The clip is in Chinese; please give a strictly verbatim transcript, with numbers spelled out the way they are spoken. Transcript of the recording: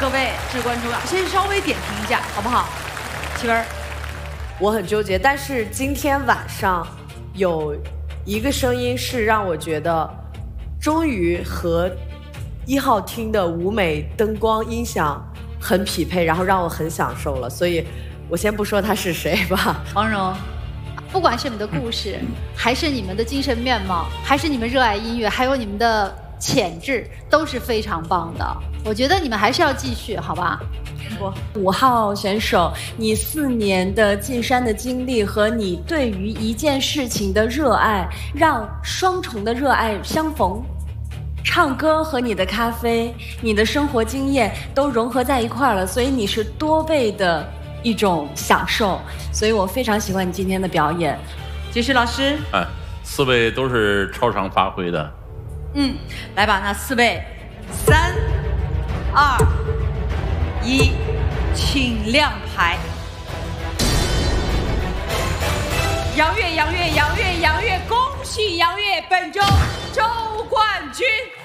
各位至关重要。先稍微点评一下，好不好？齐文， 我很纠结，但是今天晚上有一个声音是让我觉得，终于和一号厅的舞美、灯光、音响很匹配，然后让我很享受了。所以，我先不说他是谁吧。 王蓉。不管是你们的故事，还是你们的精神面貌，还是你们热爱音乐，还有你们的潜质，都是非常棒的。我觉得你们还是要继续，好吧？ 我五号选手，你四年的进山的经历和你对于一件事情的热爱，让双重的热爱相逢。唱歌和你的咖啡，你的生活经验都融合在一块了，所以你是多倍的一种享受，所以我非常喜欢你今天的表演。 杰士老师， 哎，四位都是超常发挥的。 嗯，来吧，那四位，三、二、一，请亮牌。杨越，杨越，杨越，杨越，恭喜杨越本周周冠军。